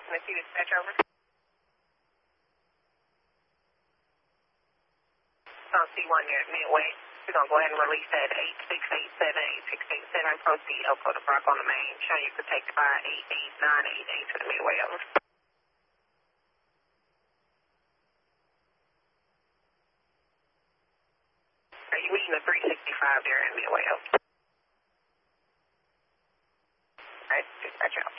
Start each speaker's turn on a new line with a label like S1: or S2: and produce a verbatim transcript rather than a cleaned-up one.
S1: Tennessee dispatch over. On C one near Midway. We're going to go ahead and release that eight six eight seven eight six eight seven. Proceed Elko to Brock on the main. Showing you protected by eight eight nine eight eight to the Midway over. Are you reaching the three sixty-five there in Midway over? Alright, dispatch out.